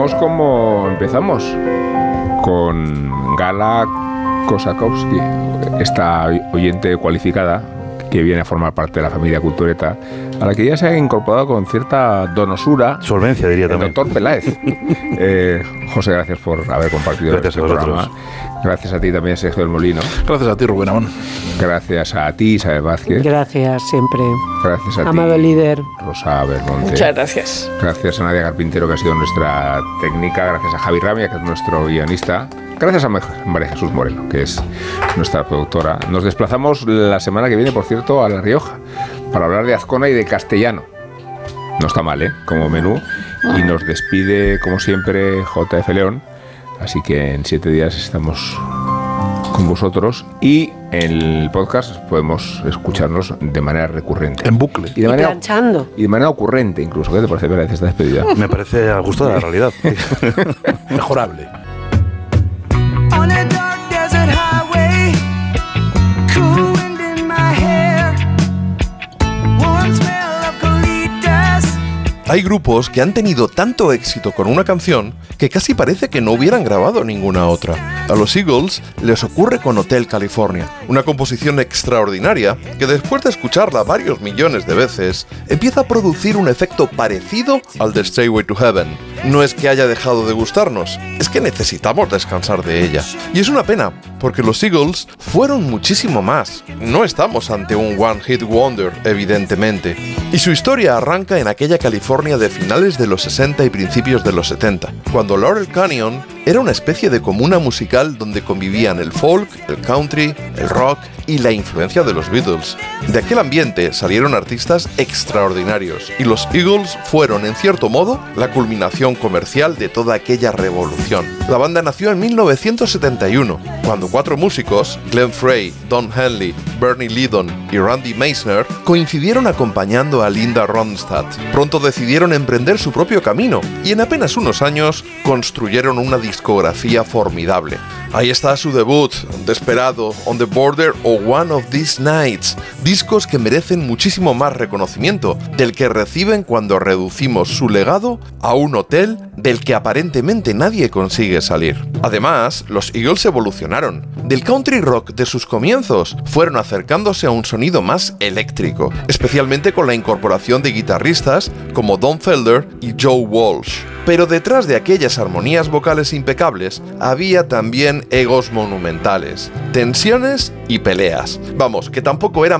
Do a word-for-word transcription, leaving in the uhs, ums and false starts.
comenzamos como empezamos, con Gala Kosakowski, esta oyente cualificada que viene a formar parte de la familia Cultureta, a la que ya se ha incorporado con cierta donosura. Solvencia, diría el también. doctor Peláez. eh, José, gracias por haber compartido gracias este a programa. Gracias a ti también, Sergio del Molino. Gracias a ti, Rubén Amón. Gracias a ti, Isabel Vázquez. Gracias, siempre. Gracias a Amado ti, líder. Rosa Belmonte. Muchas gracias. Gracias a Nadia Carpintero, que ha sido nuestra técnica. Gracias a Javi Ramia, que es nuestro guionista. Gracias a María Jesús Moreno, que es nuestra productora. Nos desplazamos la semana que viene, por cierto, a La Rioja, para hablar de Azcona y de castellano. No está mal, ¿eh?, como menú. Y nos despide, como siempre, J F León. Así que en siete días estamos con vosotros. Y en el podcast podemos escucharnos de manera recurrente. En bucle. Y de Y manera, planchando. y de manera ocurrente, incluso. ¿Qué te parece, Pérez, esta despedida? Me parece al gusto de la realidad. Mejorable. On a dark desert highway, cool wind in my hair, warm smell of colitas. Hay grupos que han tenido tanto éxito con una canción que casi parece que no hubieran grabado ninguna otra. A los Eagles les ocurre con Hotel California, una composición extraordinaria que después de escucharla varios millones de veces, empieza a producir un efecto parecido al de Stairway to Heaven. No es que haya dejado de gustarnos, es que necesitamos descansar de ella. Y es una pena, porque los Eagles fueron muchísimo más. No estamos ante un One Hit Wonder, evidentemente. Y su historia arranca en aquella California de finales de los sesenta y principios de los setenta, cuando Laurel Canyon era una especie de comuna musical donde convivían el folk, el country, el rock y la influencia de los Beatles. De aquel ambiente salieron artistas extraordinarios, y los Eagles fueron, en cierto modo, la culminación comercial de toda aquella revolución. La banda nació en mil novecientos setenta y uno, cuando cuatro músicos, Glenn Frey, Don Henley, Bernie Leadon y Randy Meisner, coincidieron acompañando a Linda Ronstadt. Pronto decidieron emprender su propio camino, y en apenas unos años construyeron una discografía formidable. Ahí está su debut, Desperado, On the Border o One of These Nights, discos que merecen muchísimo más reconocimiento del que reciben cuando reducimos su legado a un hotel del que aparentemente nadie consigue salir. Además, los Eagles evolucionaron. Del country rock de sus comienzos, fueron acercándose a un sonido más eléctrico, especialmente con la incorporación de guitarristas como Don Felder y Joe Walsh. Pero detrás de aquellas armonías vocales impecables, había también egos monumentales, tensiones y peleas. Vamos, que tampoco eran